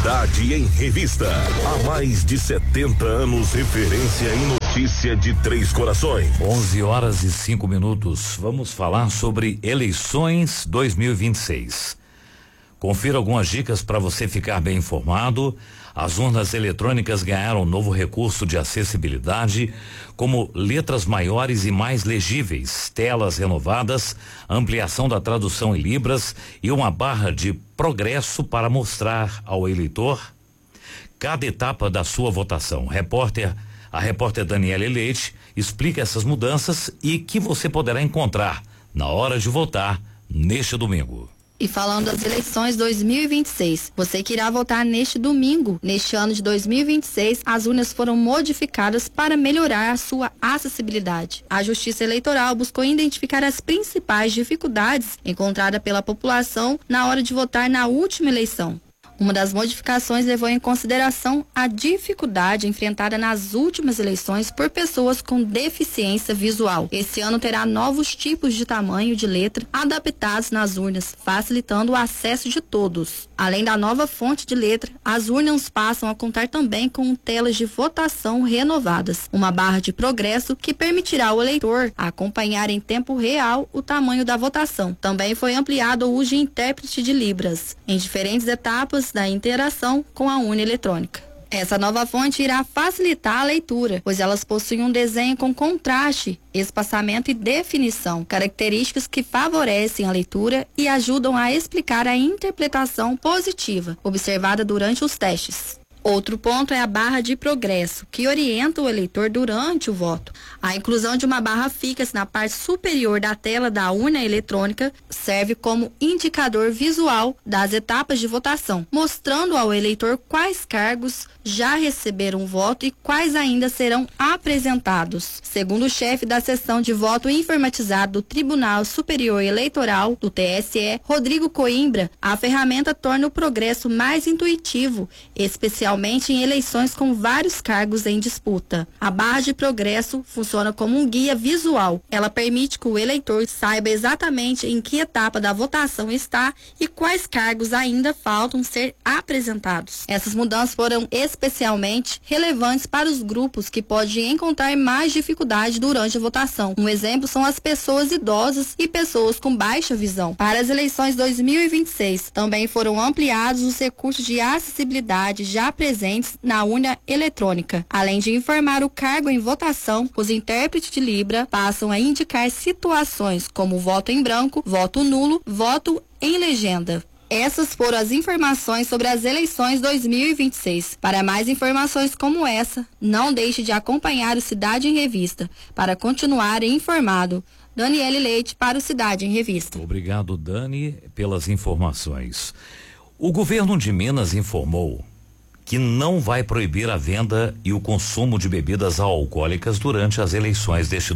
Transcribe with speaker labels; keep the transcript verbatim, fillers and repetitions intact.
Speaker 1: Cidade em Revista. Há mais de setenta anos, referência em notícia de Três Corações.
Speaker 2: onze horas e cinco minutos. Vamos falar sobre eleições dois mil e vinte e seis. Confira algumas dicas para você ficar bem informado. As urnas eletrônicas ganharam um novo recurso de acessibilidade, como letras maiores e mais legíveis, telas renovadas, ampliação da tradução em libras e uma barra de progresso para mostrar ao eleitor cada etapa da sua votação. Repórter, a repórter Daniele Leite explica essas mudanças e que você poderá encontrar na hora de votar neste domingo.
Speaker 3: E falando das eleições dois mil e vinte e seis, você que irá votar neste domingo. Neste ano de dois mil e vinte e seis, as urnas foram modificadas para melhorar a sua acessibilidade. A Justiça Eleitoral buscou identificar as principais dificuldades encontradas pela população na hora de votar na última eleição. Uma das modificações levou em consideração a dificuldade enfrentada nas últimas eleições por pessoas com deficiência visual. Esse ano terá novos tipos de tamanho de letra adaptados nas urnas, facilitando o acesso de todos. Além da nova fonte de letra, as urnas passam a contar também com telas de votação renovadas, uma barra de progresso que permitirá ao eleitor acompanhar em tempo real o tamanho da votação. Também foi ampliado o uso de intérprete de libras em diferentes etapas da interação com a urna eletrônica. Essa nova fonte irá facilitar a leitura, pois elas possuem um desenho com contraste, espaçamento e definição, características que favorecem a leitura e ajudam a explicar a interpretação positiva observada durante os testes. Outro ponto é a barra de progresso, que orienta o eleitor durante o voto. A inclusão de uma barra fixa na parte superior da tela da urna eletrônica serve como indicador visual das etapas de votação, mostrando ao eleitor quais cargos já receberam voto e quais ainda serão apresentados. Segundo o chefe da seção de voto informatizado do Tribunal Superior Eleitoral, do T S E, Rodrigo Coimbra, a ferramenta torna o progresso mais intuitivo, especialmente em eleições com vários cargos em disputa. A barra de progresso funciona como um guia visual. Ela permite que o eleitor saiba exatamente em que etapa da votação está e quais cargos ainda faltam ser apresentados. Essas mudanças foram especialmente relevantes para os grupos que podem encontrar mais dificuldade durante a votação. Um exemplo são as pessoas idosas e pessoas com baixa visão. Para as eleições dois mil e vinte e seis, também foram ampliados os recursos de acessibilidade já presentes na urna eletrônica. Além de informar o cargo em votação, os intérpretes de Libra passam a indicar situações como voto em branco, voto nulo, voto em legenda. Essas foram as informações sobre as eleições dois mil e vinte e seis. Para mais informações como essa, não deixe de acompanhar o Cidade em Revista para continuar informado. Daniele Leite para o Cidade em Revista.
Speaker 2: Obrigado, Dani, pelas informações. O governo de Minas informou que não vai proibir a venda e o consumo de bebidas alcoólicas durante as eleições deste